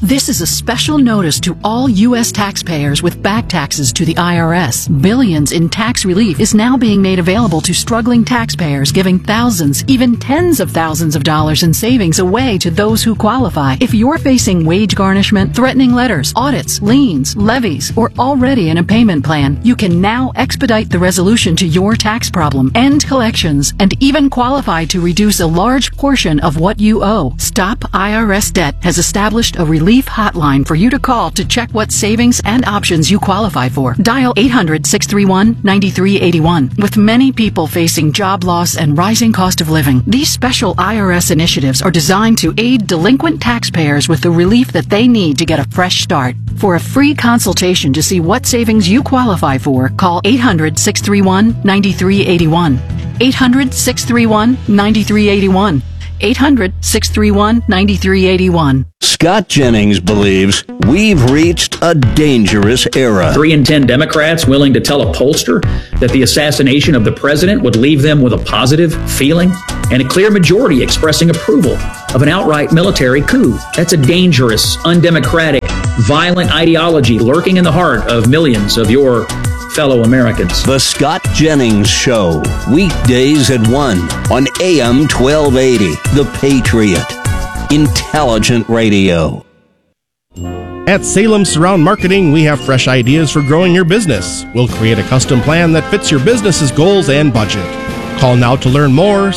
This is a special notice to all U.S. taxpayers with back taxes to the IRS. Billions in tax relief is now being made available to struggling taxpayers, giving thousands, even tens of thousands of dollars in savings away to those who qualify. If you're facing wage garnishment, threatening letters, audits, liens, levies, or already in a payment plan, you can now expedite the resolution to your tax problem, end collections, and even qualify to reduce a large portion of what you owe. Stop IRS Debt has established a relief hotline for you to call to check what savings and options you qualify for. Dial 800-631-9381. With many people facing job loss and rising cost of living, these special IRS initiatives are designed to aid delinquent taxpayers with the relief that they need to get a fresh start. For a free consultation to see what savings you qualify for, call 800-631-9381. 800-631-9381. 800-631-9381. Scott Jennings believes we've reached a dangerous era. 3 in 10 Democrats willing to tell a pollster that the assassination of the president would leave them with a positive feeling, and a clear majority expressing approval of an outright military coup. That's a dangerous, undemocratic, violent ideology lurking in the heart of millions of your fellow Americans. The Scott Jennings Show, weekdays at 1 on AM 1280, The Patriot. Intelligent radio. At Salem Surround Marketing, we have fresh ideas for growing your business. We'll create a custom plan that fits your business's goals and budget. Call now to learn more,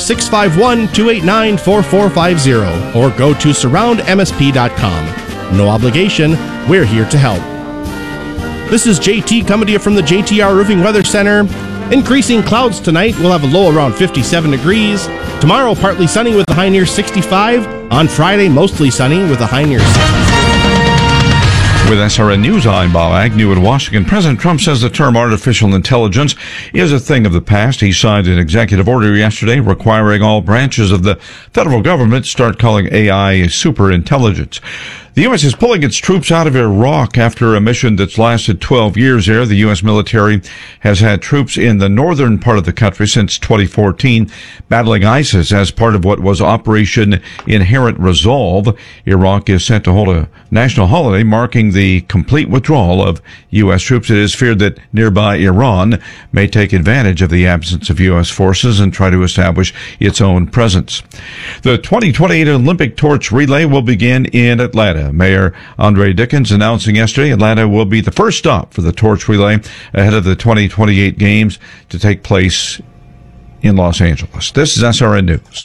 651-289-4450, or go to surroundmsp.com. No obligation, we're here to help. This is JT coming to you from the JTR Roofing Weather Center. Increasing clouds tonight. We'll have a low around 57 degrees. Tomorrow, partly sunny with a high near 65. On Friday, mostly sunny with a high near 64. With SRN News, I'm Bob Agnew in Washington. President Trump says the term artificial intelligence is a thing of the past. He signed an executive order yesterday requiring all branches of the federal government start calling AI superintelligence. The U.S. is pulling its troops out of Iraq after a mission that's lasted 12 years there. The U.S. military has had troops in the northern part of the country since 2014, battling ISIS as part of what was Operation Inherent Resolve. Iraq is set to hold a national holiday marking the complete withdrawal of U.S. troops. It is feared that nearby Iran may take advantage of the absence of U.S. forces and try to establish its own presence. The 2028 Olympic torch relay will begin in Atlanta. Mayor Andre Dickens announcing yesterday Atlanta will be the first stop for the torch relay ahead of the 2028 games to take place in Los Angeles. This is SRN News.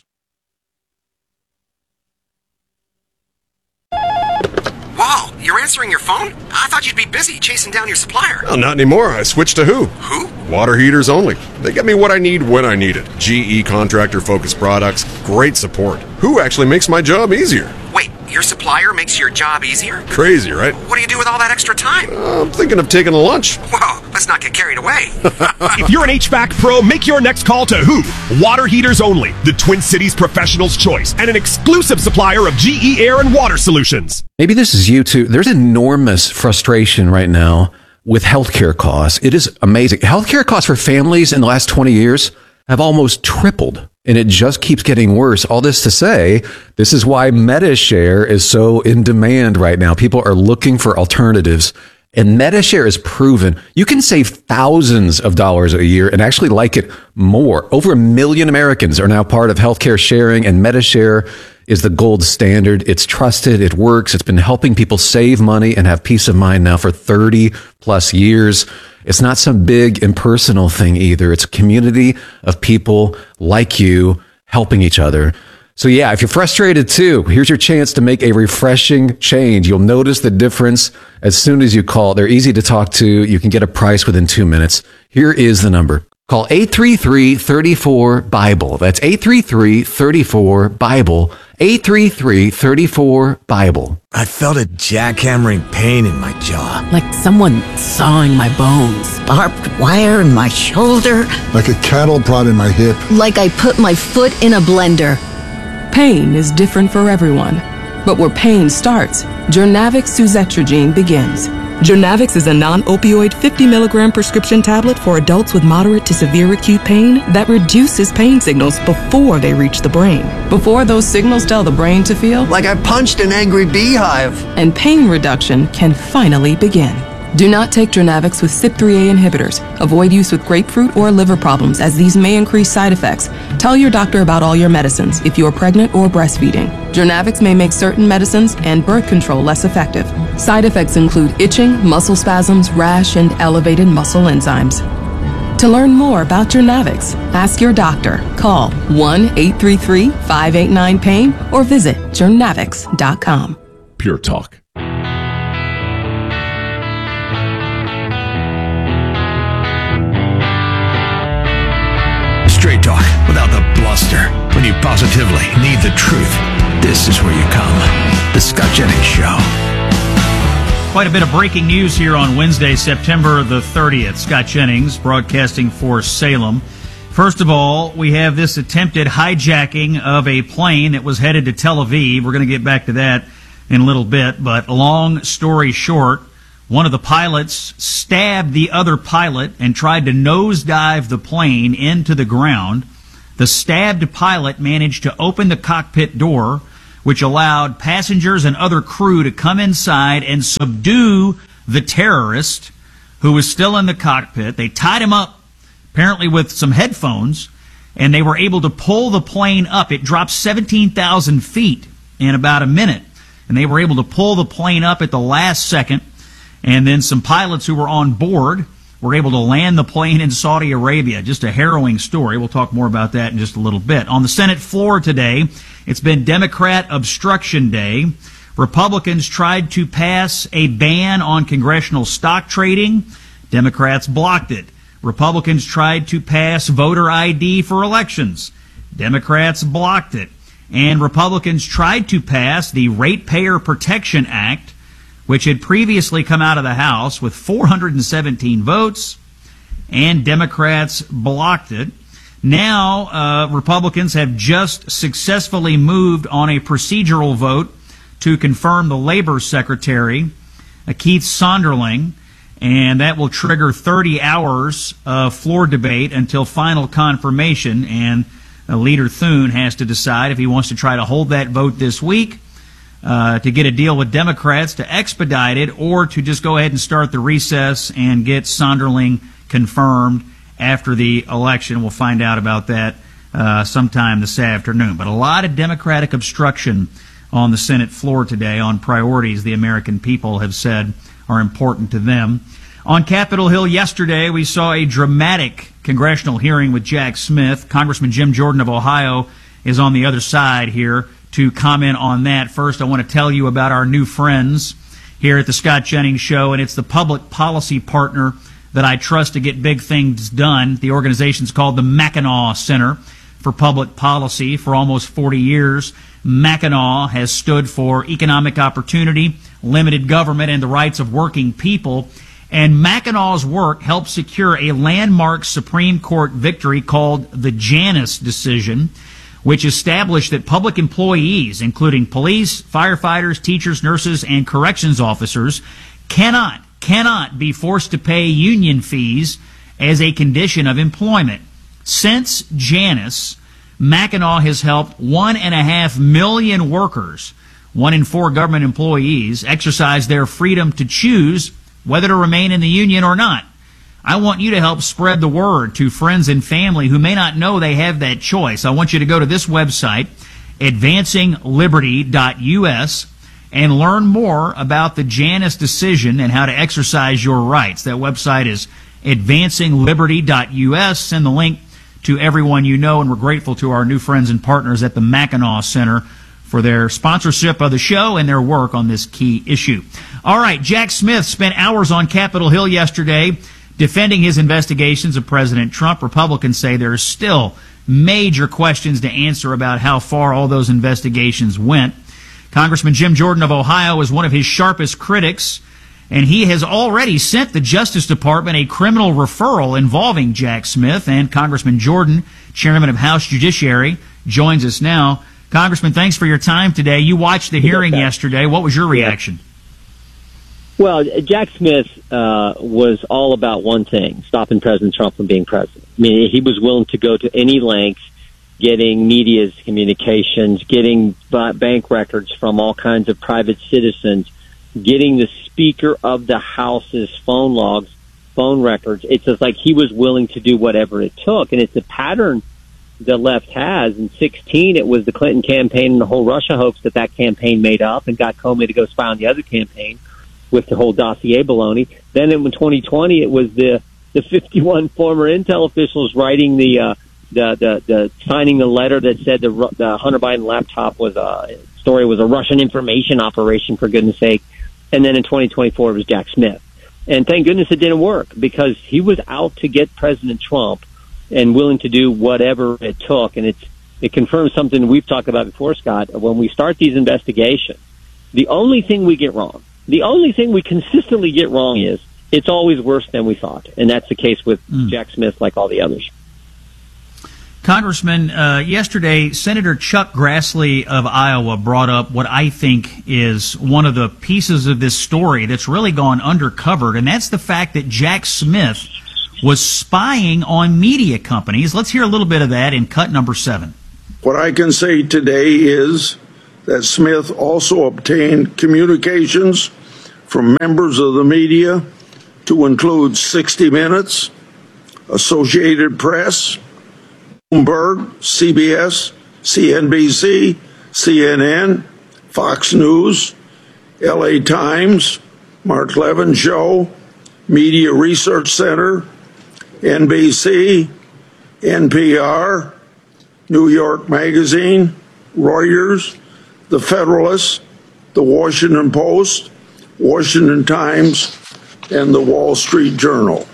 Wow, you're answering your phone? I thought you'd be busy chasing down your supplier. Well, not anymore. I switched to Who. Who? Water heaters only. They get me what I need when I need it. GE contractor-focused products, great support. Who actually makes my job easier. Wait, your supplier makes your job easier? Crazy, right? What do you do with all that extra time? I'm thinking of taking a lunch. Whoa, let's not get carried away. If you're an HVAC pro, make your next call to Who. Water heaters only. The Twin Cities professional's choice and an exclusive supplier of GE air and water solutions. Maybe this is you too. There's enormous frustration right now with healthcare costs. It is amazing. Healthcare costs for families in the last 20 years have almost tripled, and it just keeps getting worse. All this to say, this is why MediShare is so in demand right now. People are looking for alternatives, and MediShare is proven you can save thousands of dollars a year and actually like it more. Over 1 million Americans are now part of healthcare sharing, and MediShare is the gold standard. It's trusted. It works. It's been helping people save money and have peace of mind now for 30 plus years. It's not some big impersonal thing either. It's a community of people like you helping each other. So yeah, if you're frustrated too, here's your chance to make a refreshing change. You'll notice the difference as soon as you call. They're easy to talk to. You can get a price within 2 minutes. Here is the number. Call 833-34-BIBLE. That's 833-34-BIBLE. 833-34-BIBLE. I felt a jackhammering pain in my jaw. Like someone sawing my bones. Barbed wire in my shoulder. Like a cattle prod in my hip. Like I put my foot in a blender. Pain is different for everyone. But where pain starts, Jurnavic suzetrigine begins. Journavx is a non-opioid 50-milligram prescription tablet for adults with moderate to severe acute pain that reduces pain signals before they reach the brain. Before those signals tell the brain to feel like I punched an angry beehive. And pain reduction can finally begin. Do not take Journavx with CYP3A inhibitors. Avoid use with grapefruit or liver problems, as these may increase side effects. Tell your doctor about all your medicines if you are pregnant or breastfeeding. Journavx may make certain medicines and birth control less effective. Side effects include itching, muscle spasms, rash, and elevated muscle enzymes. To learn more about Journavx, ask your doctor. Call 1-833-589-PAIN or visit journavx.com. Pure Talk. Straight talk without the bluster. When you positively need the truth, this is where you come. The Scott Jennings Show. Quite a bit of breaking news here on Wednesday, September the 30th. Scott Jennings broadcasting for Salem. First of all, we have this attempted hijacking of a plane that was headed to Tel Aviv. We're going to get back to that in a little bit, but long story short, one of the pilots stabbed the other pilot and tried to nosedive the plane into the ground. The stabbed pilot managed to open the cockpit door, which allowed passengers and other crew to come inside and subdue the terrorist who was still in the cockpit. They tied him up, apparently with some headphones, and they were able to pull the plane up. It dropped 17,000 feet in about a minute, and they were able to pull the plane up at the last second. And then some pilots who were on board were able to land the plane in Saudi Arabia. Just a harrowing story. We'll talk more about that in just a little bit. On the Senate floor today, it's been Democrat Obstruction Day. Republicans tried to pass a ban on congressional stock trading. Democrats blocked it. Republicans tried to pass voter ID for elections. Democrats blocked it. And Republicans tried to pass the Ratepayer Protection Act, which had previously come out of the House with 417 votes, and Democrats blocked it. Now, Republicans have just successfully moved on a procedural vote to confirm the Labor Secretary, Keith Sonderling, and that will trigger 30 hours of floor debate until final confirmation, and Leader Thune has to decide if he wants to try to hold that vote this week, to get a deal with Democrats to expedite it, or to just go ahead and start the recess and get Sonderling confirmed after the election. We'll find out about that sometime this afternoon. But a lot of Democratic obstruction on the Senate floor today on priorities the American people have said are important to them. On Capitol Hill yesterday, we saw a dramatic congressional hearing with Jack Smith. Congressman Jim Jordan of Ohio is on the other side here to comment on that. First, I want to tell you about our new friends here at the Scott Jennings Show, and it's the public policy partner that I trust to get big things done. The organization's called the Mackinac Center for Public Policy. For almost 40 years, Mackinac has stood for economic opportunity, limited government, and the rights of working people. And Mackinac's work helped secure a landmark Supreme Court victory called the Janus decision, which established that public employees, including police, firefighters, teachers, nurses, and corrections officers, cannot be forced to pay union fees as a condition of employment. Since Janus, Mackinac has helped 1.5 million workers, 1 in 4 government employees, exercise their freedom to choose whether to remain in the union or not. I want you to help spread the word to friends and family who may not know they have that choice. I want you to go to this website, advancingliberty.us, and learn more about the Janus decision and how to exercise your rights. That website is advancingliberty.us. Send the link to everyone you know, and we're grateful to our new friends and partners at the Mackinac Center for their sponsorship of the show and their work on this key issue. All right, Jack Smith spent hours on Capitol Hill yesterday defending his investigations of President Trump. Republicans say there are still major questions to answer about how far all those investigations went. Congressman Jim Jordan of Ohio is one of his sharpest critics, and he has already sent the Justice Department a criminal referral involving Jack Smith. And Congressman Jordan, chairman of House Judiciary, joins us now. Congressman, thanks for your time today. You watched the hearing yesterday. What was your reaction? Well, Jack Smith was all about one thing, stopping President Trump from being president. I mean, he was willing to go to any length, getting media's communications, getting bank records from all kinds of private citizens, getting the Speaker of the House's phone logs, phone records. It's just like he was willing to do whatever it took. And it's a pattern the left has. In 2016, it was the Clinton campaign and the whole Russia hoax that campaign made up and got Comey to go spy on the other campaign with the whole dossier baloney. Then in 2020, it was the 51 former intel officials writing the signing the letter that said the Hunter Biden laptop was a Russian information operation, for goodness sake. And then in 2024, it was Jack Smith. And thank goodness it didn't work, because he was out to get President Trump and willing to do whatever it took. And it confirms something we've talked about before, Scott. When we start these investigations, the only thing we get wrong, the only thing we consistently get wrong is it's always worse than we thought. And that's the case with Jack Smith, like all the others. Congressman, yesterday, Senator Chuck Grassley of Iowa brought up what I think is one of the pieces of this story that's really gone undercovered, and that's the fact that Jack Smith was spying on media companies. Let's hear a little bit of that in cut number 7. What I can say today is that Smith also obtained communications from members of the media, to include 60 Minutes, Associated Press, Bloomberg, CBS, CNBC, CNN, Fox News, LA Times, Mark Levin Show, Media Research Center, NBC, NPR, New York Magazine, Reuters, The Federalist, The Washington Post, Washington Times, and the Wall Street Journal.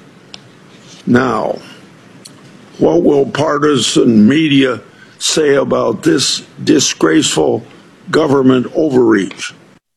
Now, what will partisan media say about this disgraceful government overreach?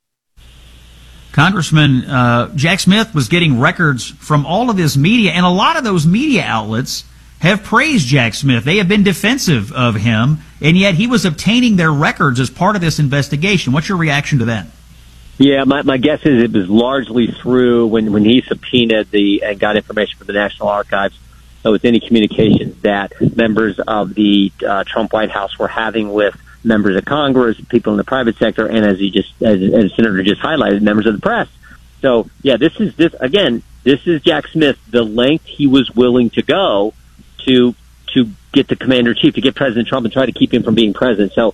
Congressman, Jack Smith was getting records from all of his media, and a lot of those media outlets have praised Jack Smith. They have been defensive of him, and yet he was obtaining their records as part of this investigation. What's your reaction to that? Yeah, my guess is it was largely through when he subpoenaed and got information from the National Archives. So with any communications that members of the Trump White House were having with members of Congress, people in the private sector, and as the Senator just highlighted, members of the press. So yeah, this is Jack Smith, the length he was willing to go to get the commander-in-chief, to get President Trump and try to keep him from being president. So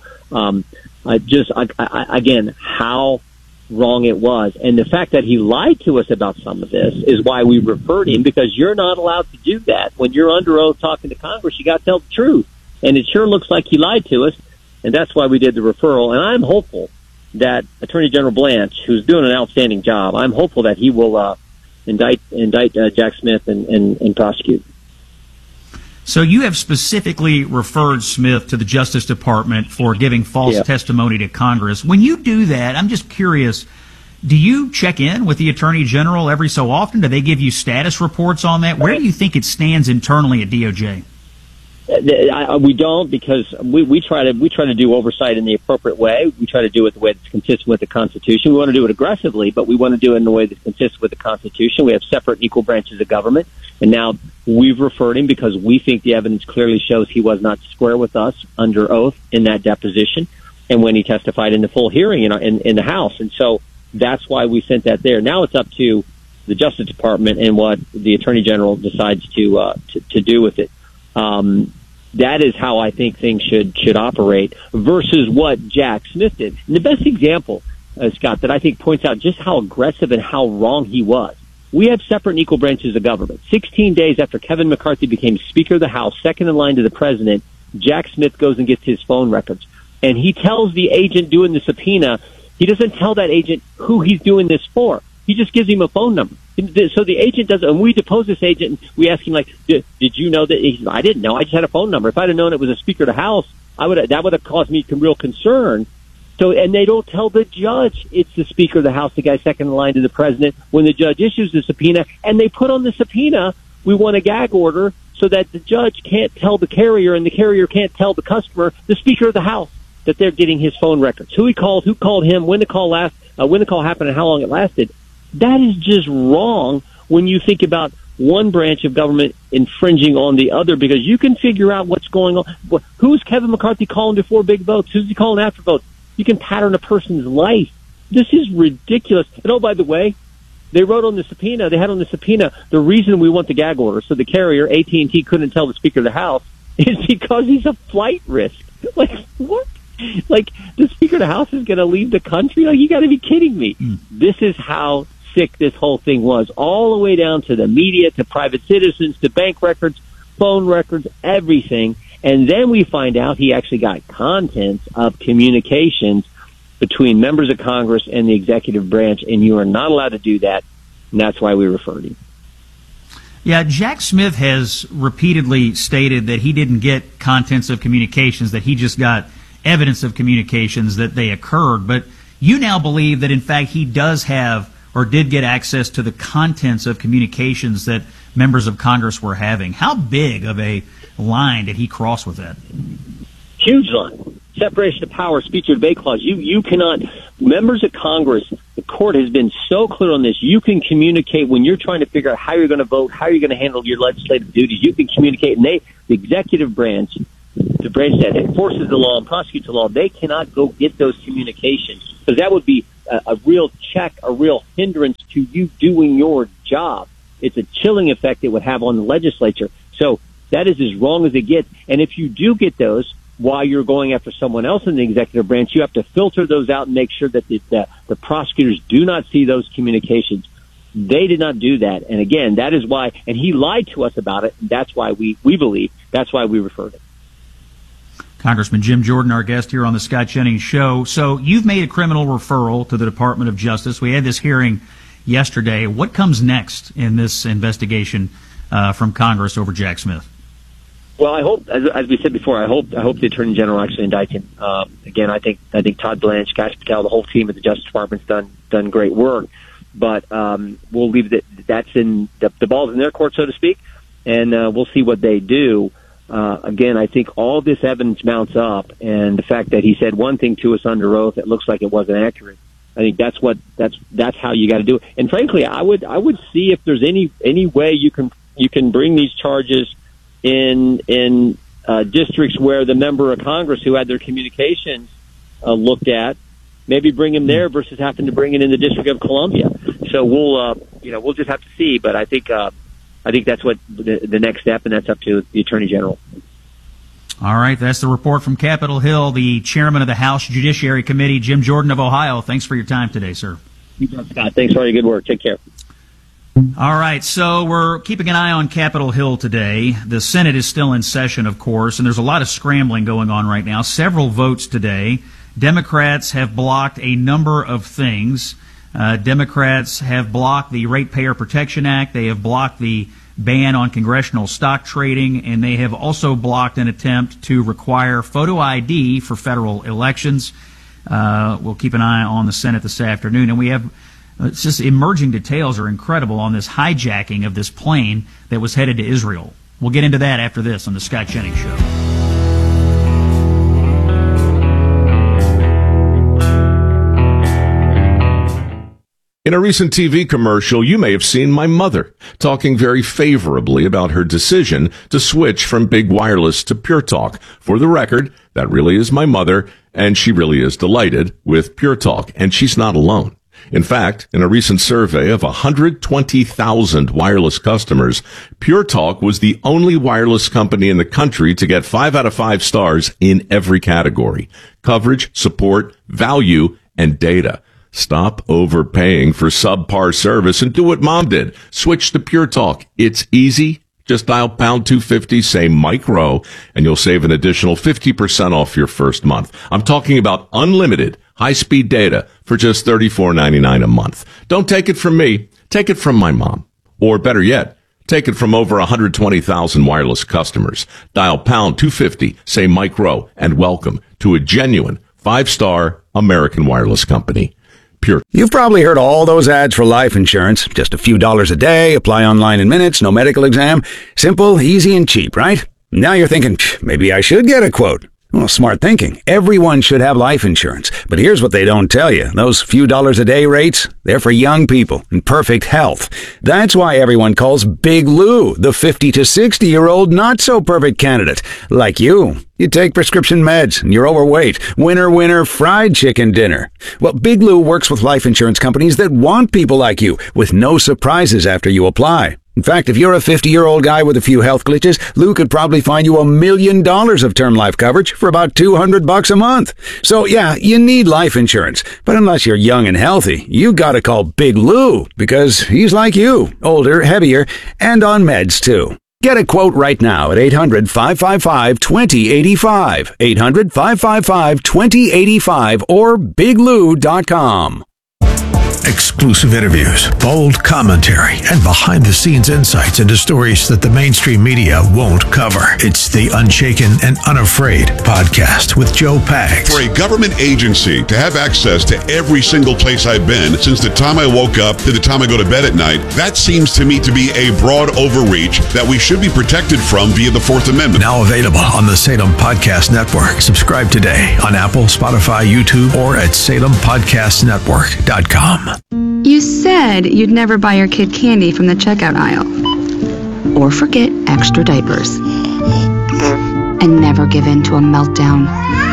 again, how wrong it was. And the fact that he lied to us about some of this is why we referred him, because you're not allowed to do that. When you're under oath talking to Congress, you got to tell the truth. And it sure looks like he lied to us, and that's why we did the referral. And I'm hopeful that Attorney General Blanche, who's doing an outstanding job, I'm hopeful that he will indict Jack Smith and prosecute. So you have specifically referred Smith to the Justice Department for giving false testimony to Congress. When you do that, I'm just curious, do you check in with the Attorney General every so often? Do they give you status reports on that? Where do you think it stands internally at DOJ? We don't, because we try to do oversight in the appropriate way. We try to do it the way that's consistent with the Constitution. We want to do it aggressively, but we want to do it in the way that's consistent with the Constitution. We have separate equal branches of government, and now we've referred him because we think the evidence clearly shows he was not square with us under oath in that deposition and when he testified in the full hearing in the House. And so that's why we sent that there. Now it's up to the Justice Department and what the Attorney General decides to do with it. That is how I think things should operate versus what Jack Smith did. And the best example, Scott, that I think points out just how aggressive and how wrong he was. We have separate and equal branches of government. 16 days after Kevin McCarthy became Speaker of the House, second in line to the President, Jack Smith goes and gets his phone records. And he tells the agent doing the subpoena, he doesn't tell that agent who he's doing this for. He just gives him a phone number. So the agent doesn't, and we depose this agent, and we ask him, like, did you know that? He said, I didn't know. I just had a phone number. If I'd have known it was a Speaker of the House, that would have caused me some real concern. So, and they don't tell the judge it's the Speaker of the House, the guy second in line to the President, when the judge issues the subpoena. And they put on the subpoena, we want a gag order so that the judge can't tell the carrier and the carrier can't tell the customer, the Speaker of the House, that they're getting his phone records. Who he called, who called him, when the call happened, and how long it lasted. That is just wrong when you think about one branch of government infringing on the other, because you can figure out what's going on. Who's Kevin McCarthy calling before big votes? Who's he calling after votes? You can pattern a person's life. This is ridiculous. And oh, by the way, they wrote on the subpoena, they had on the subpoena, the reason we want the gag order, so the carrier, AT&T, couldn't tell the Speaker of the House, is because he's a flight risk. Like, what? Like, the Speaker of the House is going to leave the country? Like, you got to be kidding me. This is how sick this whole thing was, all the way down to the media, to private citizens, to bank records, phone records, everything. And then we find out he actually got contents of communications between members of Congress and the executive branch, and you are not allowed to do that, and that's why we referred him. Yeah, Jack Smith has repeatedly stated that he didn't get contents of communications, that he just got evidence of communications, that they occurred. But you now believe that, in fact, he does have or did get access to the contents of communications that members of Congress were having. How big of a line did he cross with that? Huge line. Separation of power, speech or debate clause. You cannot, members of Congress, the court has been so clear on this, you can communicate when you're trying to figure out how you're going to vote, how you're going to handle your legislative duties. You can communicate, and the executive branch, the branch that enforces the law and prosecutes the law, they cannot go get those communications, because that would be a real check, a real hindrance to you doing your job. It's a chilling effect it would have on the legislature. So that is as wrong as it gets. And if you do get those while you're going after someone else in the executive branch, you have to filter those out and make sure that the prosecutors do not see those communications. They did not do that. And again, that is why, and he lied to us about it. And that's why we believe, that's why we referred it. Congressman Jim Jordan, our guest here on the Scott Jennings Show. So you've made a criminal referral to the Department of Justice. We had this hearing yesterday. What comes next in this investigation from Congress over Jack Smith? Well, I hope, as we said before, I hope the Attorney General actually indicts him. Again, I think Todd Blanche, Kash Patel, the whole team at the Justice Department's done great work. But we'll leave that's in the ball's in their court, so to speak, and we'll see what they do. Again, I think all this evidence mounts up, and the fact that he said one thing to us under oath that looks like it wasn't accurate. I think that's how you got to do it. And frankly, I would see if there's any way you can bring these charges in districts where the member of Congress who had their communications looked at, maybe bring him there versus having to bring it in the District of Columbia. So we'll just have to see. But I think that's what the next step, and that's up to the Attorney General. All right, that's the report from Capitol Hill, the chairman of the House Judiciary Committee, Jim Jordan of Ohio. Thanks for your time today, sir. Scott, thanks for all your good work. Take care. All right, so we're keeping an eye on Capitol Hill today. The Senate is still in session, of course, and there's a lot of scrambling going on right now. Several votes today. Democrats have blocked a number of things. Democrats have blocked the Ratepayer Protection Act. They have blocked the ban on congressional stock trading, and they have also blocked an attempt to require photo ID for federal elections. We'll keep an eye on the Senate this afternoon, and we have it's just emerging details are incredible on this hijacking of this plane that was headed to Israel. We'll get into that after this on the Scott Jennings Show. In a recent TV commercial, you may have seen my mother talking very favorably about her decision to switch from Big Wireless to Pure Talk. For the record, that really is my mother, and she really is delighted with Pure Talk, and she's not alone. In fact, in a recent survey of 120,000 wireless customers, Pure Talk was the only wireless company in the country to get 5 out of 5 stars in every category: coverage, support, value, and data. Stop overpaying for subpar service and do what Mom did. Switch to Pure Talk. It's easy. Just dial pound 250, say micro, and you'll save an additional 50% off your first month. I'm talking about unlimited high-speed data for just $34.99 a month. Don't take it from me. Take it from my mom. Or better yet, take it from over 120,000 wireless customers. Dial pound 250, say micro, and welcome to a genuine 5-star American wireless company. Pure. You've probably heard all those ads for life insurance. Just a few dollars a day, apply online in minutes, no medical exam. Simple, easy, and cheap, right? Now you're thinking, maybe I should get a quote. Well, smart thinking. Everyone should have life insurance. But here's what they don't tell you. Those few dollars a day rates, they're for young people in perfect health. That's why everyone calls Big Lou the 50 to 60-year-old not-so-perfect candidate. Like you. You take prescription meds and you're overweight. Winner, fried chicken dinner. Well, Big Lou works with life insurance companies that want people like you with no surprises after you apply. In fact, if you're a 50-year-old guy with a few health glitches, Lou could probably find you $1 million of term life coverage for about $200 a month. So yeah, you need life insurance. But unless you're young and healthy, you gotta call Big Lou because he's like you, older, heavier, and on meds too. Get a quote right now at 800-555-2085, 800-555-2085, or biglou.com. Exclusive interviews, bold commentary, and behind-the-scenes insights into stories that the mainstream media won't cover. It's the Unshaken and Unafraid podcast with Joe Pags. For a government agency to have access to every single place I've been since the time I woke up to the time I go to bed at night, that seems to me to be a broad overreach that we should be protected from via the Fourth Amendment. Now available on the Salem Podcast Network. Subscribe today on Apple, Spotify, YouTube, or at SalemPodcastNetwork.com. You said you'd never buy your kid candy from the checkout aisle. Or forget extra diapers. And never give in to a meltdown.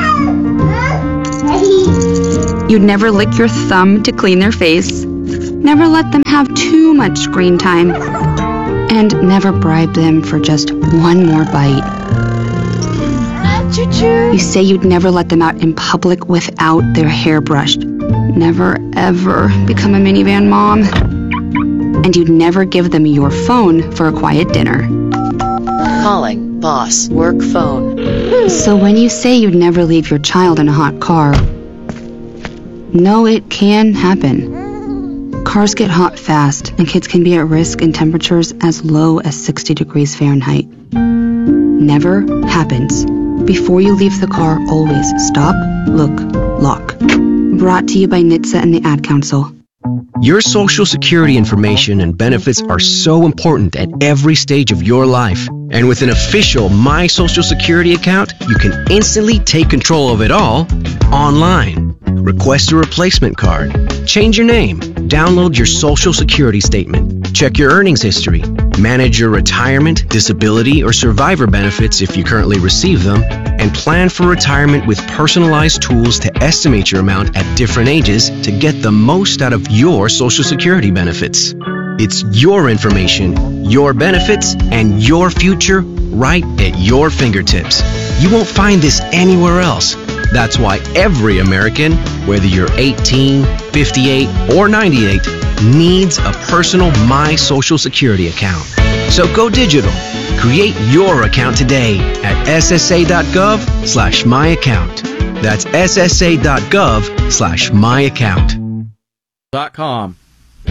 You'd never lick your thumb to clean their face. Never let them have too much screen time. And never bribe them for just one more bite. You say you'd never let them out in public without their hair brushed. Never, ever become a minivan mom. And you'd never give them your phone for a quiet dinner. Calling boss work phone. So when you say you'd never leave your child in a hot car, no, it can happen. Cars get hot fast, and kids can be at risk in temperatures as low as 60 degrees Fahrenheit. Never happens. Before you leave the car, always stop, look, lock. Brought to you by NHTSA and the Ad Council. Your Social Security information and benefits are so important at every stage of your life. And with an official My Social Security account, you can instantly take control of it all online. Request a replacement card, change your name, download your Social Security statement, check your earnings history, manage your retirement, disability, or survivor benefits if you currently receive them, and plan for retirement with personalized tools to estimate your amount at different ages to get the most out of your Social Security benefits. It's your information, your benefits, and your future right at your fingertips. You won't find this anywhere else. That's why every American, whether you're 18, 58, or 98, needs a personal My Social Security account. So go digital. Create your account today at ssa.gov/myaccount. That's ssa.gov/myaccount. .com.